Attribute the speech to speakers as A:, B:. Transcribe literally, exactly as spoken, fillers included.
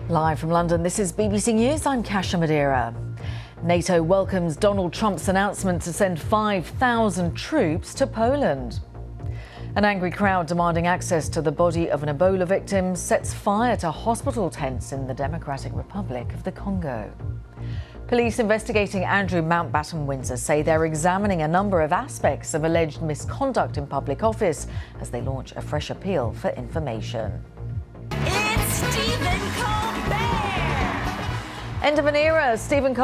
A: Live from London, this is B B C News. I'm Kasia Madeira. NATO welcomes Donald Trump's announcement to send five thousand troops to Poland. An angry crowd demanding access to the body of an Ebola victim sets fire to hospital tents in the Democratic Republic of the Congo. Police investigating Andrew Mountbatten Windsor say they're examining a number of aspects of alleged misconduct in public office as they launch a fresh appeal for information.
B: It's Stephen Colbert!
A: End of an era. Stephen Colbert